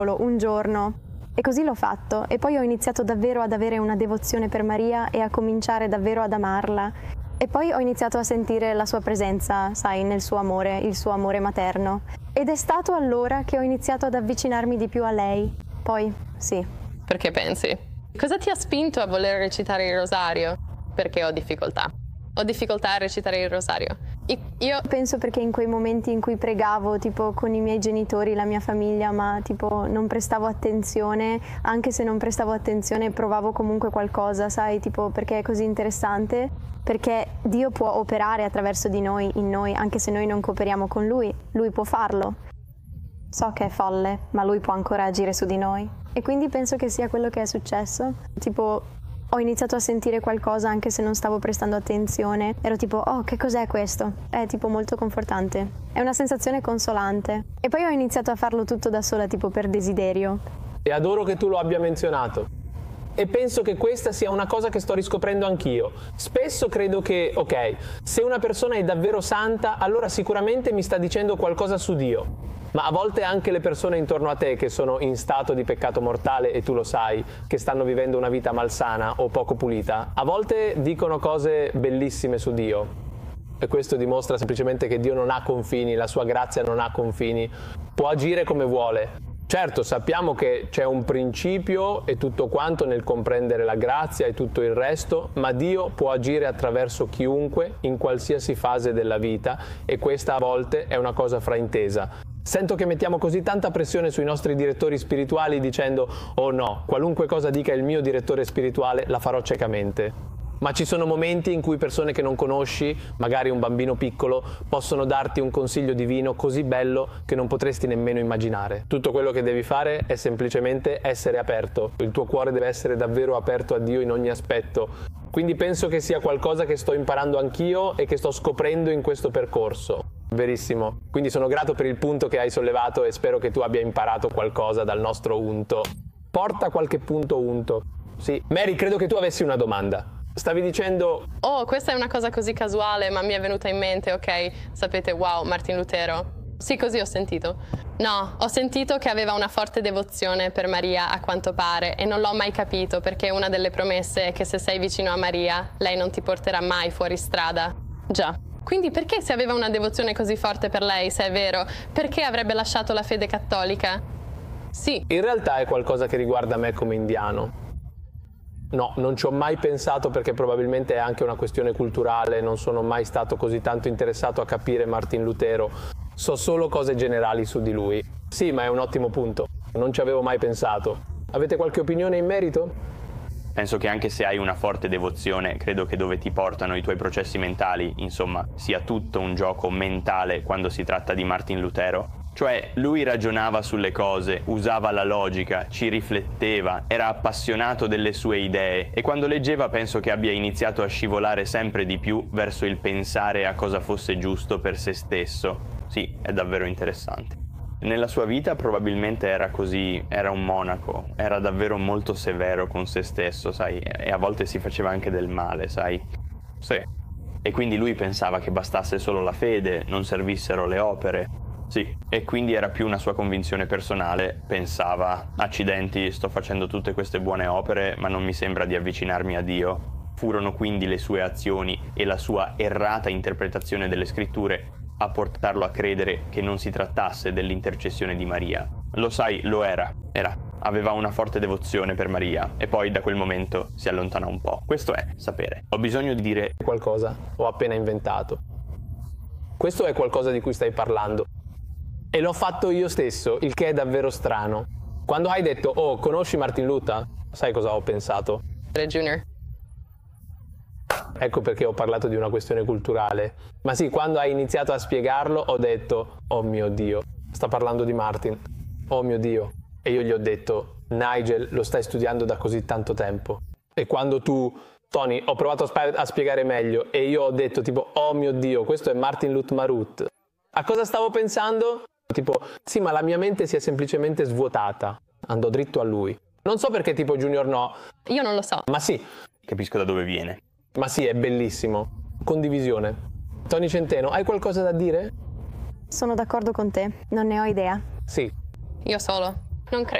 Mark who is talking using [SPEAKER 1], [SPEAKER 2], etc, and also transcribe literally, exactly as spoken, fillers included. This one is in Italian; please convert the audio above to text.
[SPEAKER 1] un giorno. E così l'ho fatto, e poi ho iniziato davvero ad avere una devozione per Maria e a cominciare davvero ad amarla. E poi ho iniziato a sentire la sua presenza, sai, nel suo amore, il suo amore materno. Ed è stato allora che ho iniziato ad avvicinarmi di più a lei. Poi, sì.
[SPEAKER 2] Perché pensi? Cosa ti ha spinto a voler recitare il rosario? Perché ho difficoltà. Ho difficoltà a recitare il rosario. Io
[SPEAKER 1] penso perché in quei momenti in cui pregavo, tipo con i miei genitori, la mia famiglia, ma tipo non prestavo attenzione, anche se non prestavo attenzione provavo comunque qualcosa, sai, tipo perché è così interessante, perché Dio può operare attraverso di noi, in noi, anche se noi non cooperiamo con Lui, Lui può farlo. So che è folle, ma Lui può ancora agire su di noi. E quindi penso che sia quello che è successo, tipo ho iniziato a sentire qualcosa anche se non stavo prestando attenzione. Ero tipo, oh, che cos'è questo? È tipo molto confortante. È una sensazione consolante. E poi ho iniziato a farlo tutto da sola, tipo per desiderio.
[SPEAKER 3] E adoro che tu lo abbia menzionato. E penso che questa sia una cosa che sto riscoprendo anch'io. Spesso credo che, ok, se una persona è davvero santa, allora sicuramente mi sta dicendo qualcosa su Dio. Ma a volte anche le persone intorno a te che sono in stato di peccato mortale, e tu lo sai, che stanno vivendo una vita malsana o poco pulita, a volte dicono cose bellissime su Dio. E questo dimostra semplicemente che Dio non ha confini, la sua grazia non ha confini, può agire come vuole. Certo, sappiamo che c'è un principio e tutto quanto nel comprendere la grazia e tutto il resto, ma Dio può agire attraverso chiunque in qualsiasi fase della vita, e questa a volte è una cosa fraintesa. Sento che mettiamo così tanta pressione sui nostri direttori spirituali dicendo «Oh no, qualunque cosa dica il mio direttore spirituale la farò ciecamente». Ma ci sono momenti in cui persone che non conosci, magari un bambino piccolo, possono darti un consiglio divino così bello che non potresti nemmeno immaginare. Tutto quello che devi fare è semplicemente essere aperto. Il tuo cuore deve essere davvero aperto a Dio in ogni aspetto. Quindi penso che sia qualcosa che sto imparando anch'io e che sto scoprendo in questo percorso. Verissimo. Quindi sono grato per il punto che hai sollevato e spero che tu abbia imparato qualcosa dal nostro unto. Porta qualche punto unto. Sì. Mary, credo che tu avessi una domanda. Stavi dicendo...
[SPEAKER 2] Oh, questa è una cosa così casuale, ma mi è venuta in mente, ok? Sapete, wow, Martin Lutero. Sì, così ho sentito. No, ho sentito che aveva una forte devozione per Maria, a quanto pare, e non l'ho mai capito, perché una delle promesse è che se sei vicino a Maria, lei non ti porterà mai fuori strada. Già. Quindi perché se aveva una devozione così forte per lei, se è vero, perché avrebbe lasciato la fede cattolica? Sì.
[SPEAKER 3] In realtà è qualcosa che riguarda me come indiano. No, non ci ho mai pensato perché probabilmente è anche una questione culturale, non sono mai stato così tanto interessato a capire Martin Lutero, so solo cose generali su di lui. Sì, ma è un ottimo punto, non ci avevo mai pensato. Avete qualche opinione in merito?
[SPEAKER 4] Penso che anche se hai una forte devozione, credo che dove ti portano i tuoi processi mentali, insomma, sia tutto un gioco mentale quando si tratta di Martin Lutero. Cioè, lui ragionava sulle cose, usava la logica, ci rifletteva, era appassionato delle sue idee, e quando leggeva penso che abbia iniziato a scivolare sempre di più verso il pensare a cosa fosse giusto per se stesso. Sì, è davvero interessante. Nella sua vita probabilmente era così, era un monaco, era davvero molto severo con se stesso, sai, e a volte si faceva anche del male, sai. Sì. E quindi lui pensava che bastasse solo la fede, non servissero le opere. Sì, e quindi era più una sua convinzione personale, pensava, accidenti, sto facendo tutte queste buone opere, ma non mi sembra di avvicinarmi a Dio. Furono quindi le sue azioni e la sua errata interpretazione delle scritture a portarlo a credere che non si trattasse dell'intercessione di Maria. Lo sai, lo era, era. Aveva una forte devozione per Maria e poi da quel momento si allontanò un po'. Questo è sapere. Ho bisogno di dire
[SPEAKER 3] qualcosa, ho appena inventato. Questo è qualcosa di cui stai parlando. E l'ho fatto io stesso, il che è davvero strano. Quando hai detto, oh, conosci Martin Luther? Sai cosa ho pensato?
[SPEAKER 2] Junior.
[SPEAKER 3] Ecco perché ho parlato di una questione culturale. Ma sì, quando hai iniziato a spiegarlo, ho detto, oh mio Dio, sta parlando di Martin. Oh mio Dio. E io gli ho detto, Nigel, lo stai studiando da così tanto tempo. E quando tu, Tony, ho provato a, sp- a spiegare meglio, e io ho detto tipo, oh mio Dio, questo è Martin Luther Marut. A cosa stavo pensando? Tipo, sì, ma la mia mente si è semplicemente svuotata. Andò dritto a lui. Non so perché tipo Junior no.
[SPEAKER 2] Io non lo so.
[SPEAKER 3] Ma sì.
[SPEAKER 4] Capisco da dove viene.
[SPEAKER 3] Ma sì, è bellissimo. Condivisione. Tony Centeno, hai qualcosa da dire?
[SPEAKER 1] Sono d'accordo con te, non ne ho idea.
[SPEAKER 3] Sì.
[SPEAKER 2] Io solo. Non credo.